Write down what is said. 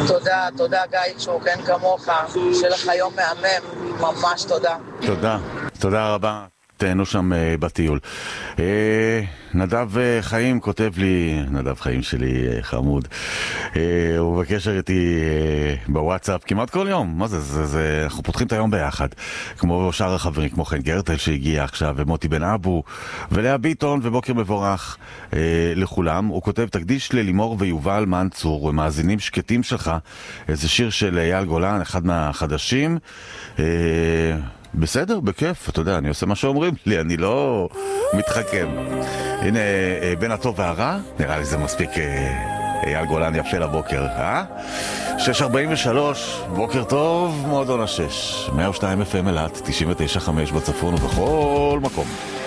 תודה, תודה גיא שוקן כמוך, שיהיה לך יום מהמם, ממש תודה. תודה, תודה רבה. תהנו שם בטיול. נדב חיים כותב לי, נדב חיים שלי חמוד, הוא בקשר איתי בוואטסאפ כמעט כל יום. מה זה, אנחנו פותחים את היום ביחד, כמו שאר החברים, כמו חן גרטל שהגיע עכשיו, ומוטי בן אבו, ולאה ביטון, ובוקר מבורך לכולם. הוא כותב, תקדיש ללימור ויובל מנצור, ומאזינים שקטים שלך, איזה שיר של אייל גולן, אחד מהחדשים. בסדר, בכיף, אתה יודע, אני עושה מה שאומרים לי, אני לא מתחכם. הנה, בין הטוב והרע, נראה לי זה מספיק אייל גולן יפה לבוקר, 6:43, בוקר טוב, מועדון ה-6, 102 FM אלת, 99.5 בצפון ובכל מקום.